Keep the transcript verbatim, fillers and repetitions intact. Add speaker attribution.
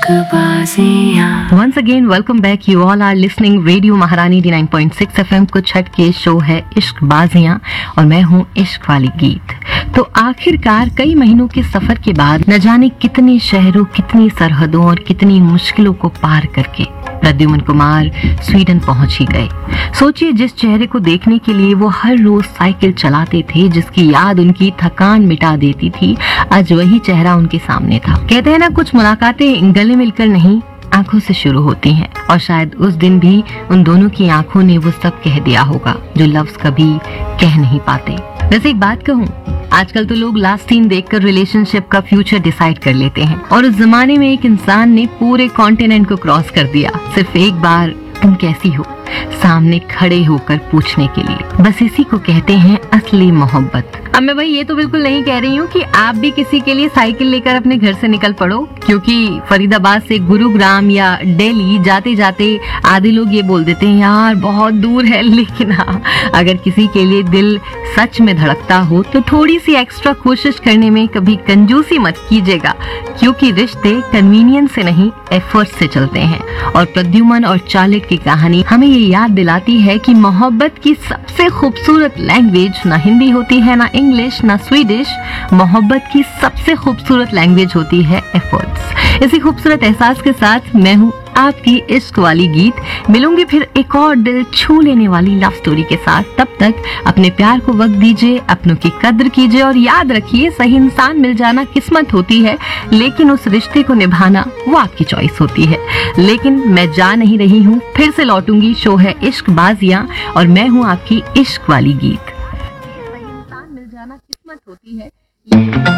Speaker 1: Once again, welcome back. You all are listening Radio Maharani eighty nine point six F M. कुछ हट के show है इश्क बाजियां और मैं हूँ इश्क वाली गीत। तो आखिरकार कई महीनों के सफर के बाद न जाने कितने शहरों, कितनी सरहदों और कितनी मुश्किलों को पार करके प्रद्युमन कुमार स्वीडन पहुंच ही गए। सोचिए, जिस चेहरे को देखने के लिए वो हर रोज साइकिल चलाते थे, जिसकी याद उनकी थकान मिटा देती थी, आज वही चेहरा उनके सामने था। कहते हैं ना, कुछ मुलाकातें गले मिलकर नहीं, आंखों से शुरू होती हैं। और शायद उस दिन भी उन दोनों की आंखों ने वो सब कह दिया होगा जो लफ्ज कभी कह नहीं पाते। वैसे एक बात कहूँ, आजकल तो लोग लास्ट सीन देखकर रिलेशनशिप का फ्यूचर डिसाइड कर लेते हैं, और उस जमाने में एक इंसान ने पूरे कॉन्टिनेंट को क्रॉस कर दिया सिर्फ एक बार तुम कैसी हो सामने खड़े होकर पूछने के लिए। बस इसी को कहते हैं असली मोहब्बत। अब मैं भाई ये तो बिल्कुल नहीं कह रही हूँ कि आप भी किसी के लिए साइकिल लेकर अपने घर से निकल पड़ो, क्योंकि फरीदाबाद से गुरुग्राम या दिल्ली जाते जाते आधे लोग ये बोल देते हैं यार बहुत दूर है। लेकिन हाँ, अगर किसी के लिए दिल सच में धड़कता हो तो थोड़ी सी एक्स्ट्रा कोशिश करने में कभी कंजूसी मत कीजिएगा, क्योंकि रिश्ते कन्वीनियंस से नहीं एफर्ट से चलते हैं। और प्रद्युमन और चार्लेट की कहानी हमें ये याद दिलाती है कि मोहब्बत की सबसे खूबसूरत लैंग्वेज ना हिंदी होती है, ना इंग्लिश, ना स्वीडिश। मोहब्बत की सबसे खूबसूरत लैंग्वेज होती है एफर्ट्स। इसी खूबसूरत एहसास के साथ मैं हूँ आपकी इश्क वाली गीत। मिलूंगी फिर एक और दिल छू लेने वाली लव स्टोरी के साथ। तब तक अपने प्यार को वक्त दीजिए, अपनों की कद्र कीजिए और याद रखिए, सही इंसान मिल जाना किस्मत होती है, लेकिन उस रिश्ते को निभाना वो आपकी चॉइस होती है। लेकिन मैं जा नहीं रही हूँ, फिर से लौटूंगी। शो है इश्क बाजियां और मैं हूँ आपकी इश्क वाली गीत। सही इंसान मिल जाना किस्मत होती है।